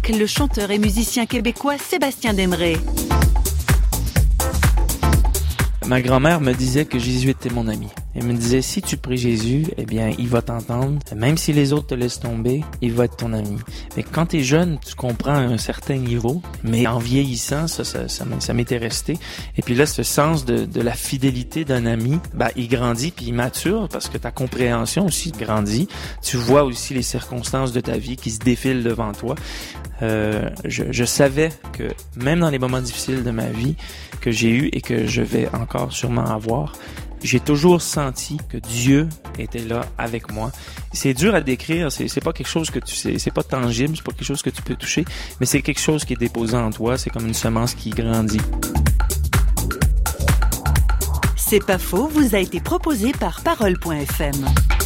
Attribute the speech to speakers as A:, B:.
A: avec le chanteur et musicien québécois Sébastien Demeret.
B: Ma grand-mère me disait que Jésus était mon ami. Elle me disait, si tu pries Jésus, eh bien, il va t'entendre. Même si les autres te laissent tomber, il va être ton ami. Mais quand t'es jeune, tu comprends à un certain niveau. Mais en vieillissant, ça m'était resté. Et puis là, ce sens de la fidélité d'un ami, il grandit puis il mature parce que ta compréhension aussi grandit. Tu vois aussi les circonstances de ta vie qui se défilent devant toi. Je savais que même dans les moments difficiles de ma vie que j'ai eu et que je vais encore sûrement avoir, j'ai toujours senti que Dieu était là avec moi. C'est dur à décrire, c'est pas quelque chose que tu sais, c'est pas tangible, c'est pas quelque chose que tu peux toucher, mais c'est quelque chose qui est déposé en toi, c'est comme une semence qui grandit.
A: C'est pas faux, vous a été proposé par Parole.fm.